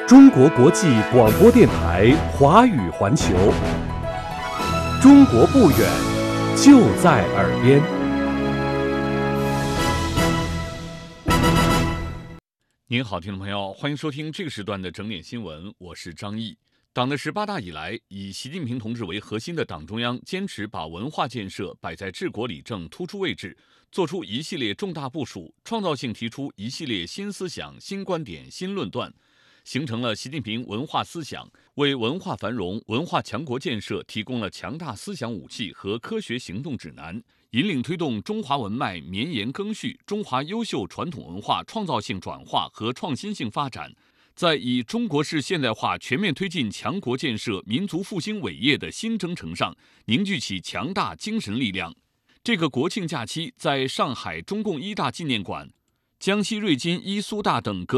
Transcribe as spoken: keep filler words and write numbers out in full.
中国国际广播电台华语环球，中国不远，就在耳边。 您好，听众朋友，欢迎收听这个时段的整点新闻，我是张毅。党的十八大以来，以习近平同志为核心的党中央坚持把文化建设摆在治国理政突出位置，做出一系列重大部署，创造性提出一系列新思想、新观点、新论断，形成了习近平文化思想，为文化繁荣、文化强国建设提供了强大思想武器和科学行动指南，引领推动中华文脉绵延更续，中华优秀传统文化创造性转化和创新性发展，在以中国式现代化全面推进强国建设、民族复兴伟业的新征程上凝聚起强大精神力量。这个国庆假期，在上海中共一大纪念馆、江西瑞金一苏大等革